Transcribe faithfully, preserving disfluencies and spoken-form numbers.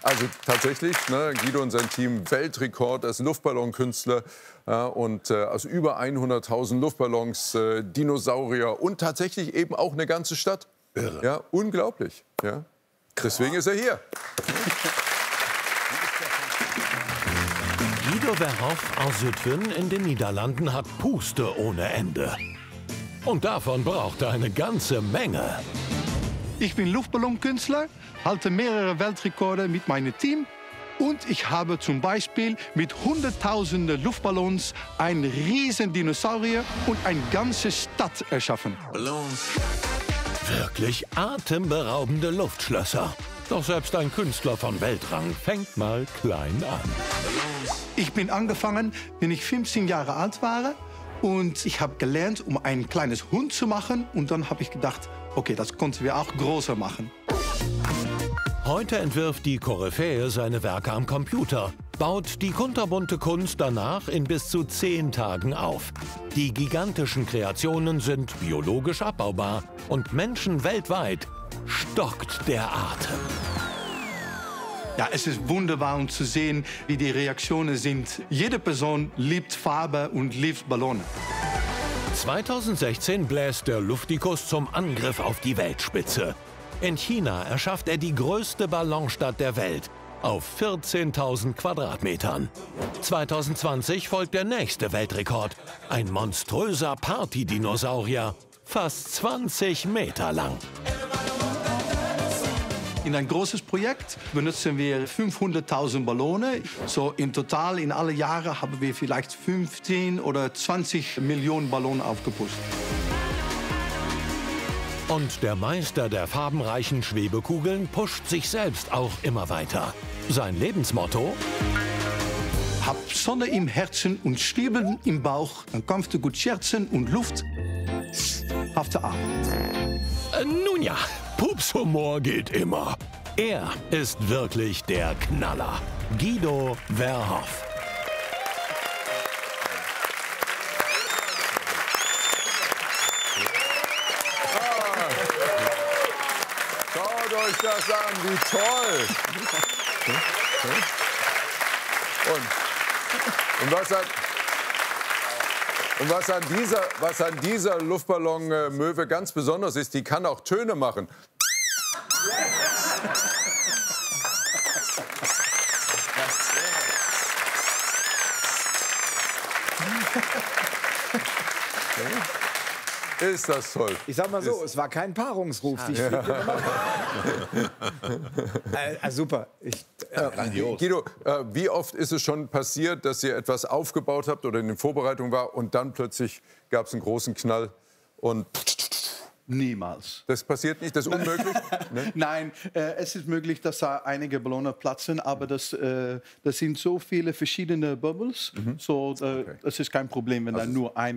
Also tatsächlich, ne, Guido und sein Team Weltrekord als Luftballonkünstler äh, und äh, aus über hunderttausend Luftballons, äh, Dinosaurier und tatsächlich eben auch eine ganze Stadt. Irre. Ja, unglaublich. Ja. Deswegen ist er hier. Guido Verhoff aus Zutphen in den Niederlanden hat Puste ohne Ende. Und davon braucht er eine ganze Menge. Ich bin Luftballonkünstler, halte mehrere Weltrekorde mit meinem Team und ich habe zum Beispiel mit hunderttausenden Luftballons einen riesen Dinosaurier und eine ganze Stadt erschaffen. Wirklich atemberaubende Luftschlösser. Doch selbst ein Künstler von Weltrang fängt mal klein an. Ich bin angefangen, wenn ich fünfzehn Jahre alt war. Und ich habe gelernt, um ein kleines Hund zu machen. Und dann habe ich gedacht, okay, das konnten wir auch größer machen. Heute entwirft die Koryphäe seine Werke am Computer, baut die kunterbunte Kunst danach in bis zu zehn Tagen auf. Die gigantischen Kreationen sind biologisch abbaubar und Menschen weltweit stockt der Atem. Ja, es ist wunderbar, um zu sehen, wie die Reaktionen sind. Jede Person liebt Farbe und liebt Ballone. zweitausendsechzehn bläst der Luftikus zum Angriff auf die Weltspitze. In China erschafft er die größte Ballonstadt der Welt auf vierzehntausend Quadratmetern. zweitausendzwanzig folgt der nächste Weltrekord. Ein monströser Partydinosaurier, fast zwanzig Meter lang. In ein großes Projekt benutzen wir fünfhunderttausend Ballone. So in total in alle Jahre haben wir vielleicht fünfzehn oder zwanzig Millionen Ballone aufgepusht. Und der Meister der farbenreichen Schwebekugeln pusht sich selbst auch immer weiter. Sein Lebensmotto? Hab Sonne im Herzen und Zwiebeln im Bauch. Dann kannst du gut scherzen und Luft auf der Arm. Äh, nun ja, Pupshumor geht immer. Er ist wirklich der Knaller. Guido Verhoff. Schaut euch das an, wie toll! Und, und, was, hat, und was, an dieser, was an dieser Luftballon-Möwe ganz besonders ist, die kann auch Töne machen. Ist das toll. Ich sag mal so, ist es war kein Paarungsruf. Die ja. äh, äh, super. Ich, äh, Grandios. Guido, äh, wie oft ist es schon passiert, dass ihr etwas aufgebaut habt oder in den Vorbereitungen war und dann plötzlich gab es einen großen Knall und... Niemals. Das passiert nicht, das ist unmöglich? Ne? Nein, äh, es ist möglich, dass da einige Ballone platzen, aber das, äh, das sind so viele verschiedene Bubbles, mhm. so, äh, okay. Das ist kein Problem, wenn also da nur ein